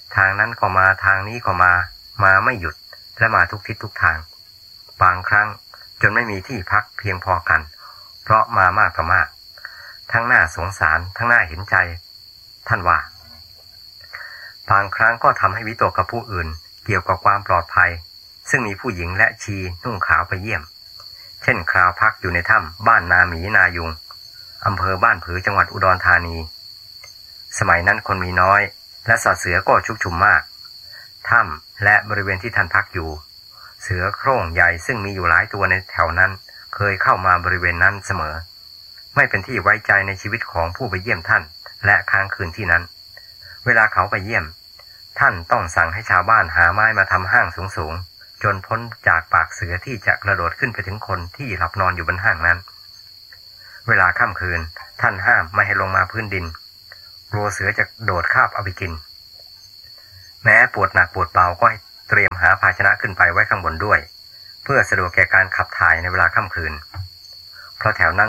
ทางนั้นก็มาทางนี้ก็มาไม่หยุดและมาทุกทิศทุกทางบางครั้งจนไม่มีที่พักเพียงพอกันเพราะมามากต่อมากทั้งน่าสงสารทั้งน่าเห็นใจท่านว่าบางครั้งก็ทำให้วิตกกับผู้อื่นเกี่ยวกับความปลอดภัยซึ่งมีผู้หญิงและชีนุ่งขาวไปเยี่ยมเช่นคราวพักอยู่ในถ้ำบ้านนาหมีนายุงอำเภอบ้านผือจังหวัดอุดรธานีสมัยนั้นคนมีน้อยและสัตว์เสือก็ชุกชุมมากถ้ำและบริเวณที่ท่านพักอยู่เสือโคร่งใหญ่ซึ่งมีอยู่หลายตัวในแถวนั้นเคยเข้ามาบริเวณนั้นเสมอไม่เป็นที่ไว้ใจในชีวิตของผู้ไปเยี่ยมท่านและค้างคืนที่นั้นเวลาเขาไปเยี่ยมท่านต้องสั่งให้ชาวบ้านหาไม้มาทำห้างสูงๆจนพ้นจากปากเสือที่จะกระโดดขึ้นไปถึงคนที่หลับนอนอยู่บนห้างนั้นเวลาค่ำคืนท่านห้ามไม่ให้ลงมาพื้นดินกลัวเสือจะโดดคาบเอาไปกินแม้ปวดหนักปวดเบาก็ให้เตรียมหาภาชนะขึ้นไปไว้ข้างบนด้วยเพื่อสะดวกแก่การขับถ่ายในเวลาค่ำคืนเพราะแถวนั้น